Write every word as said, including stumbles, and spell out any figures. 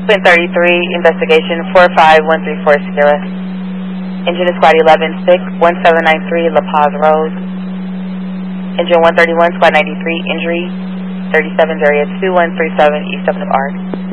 Twin thirty-three, investigation four five one three four Sierra. Engine is Squad eleven six, one seven nine three La Paz Road. Engine one thirty-one, Squad ninety-three, injury thirty-seven, area two one three seven, east seven of Arc.